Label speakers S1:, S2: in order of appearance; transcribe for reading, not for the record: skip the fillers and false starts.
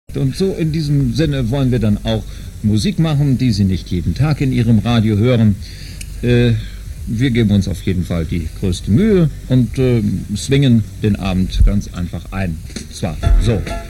S1: Und so in diesem Sinne wollen wir dann auch Musik machen, die Sie nicht jeden Tag in Ihrem Radio hören. Wir geben uns auf jeden Fall die größte Mühe und swingen den Abend ganz einfach ein. Zwar so.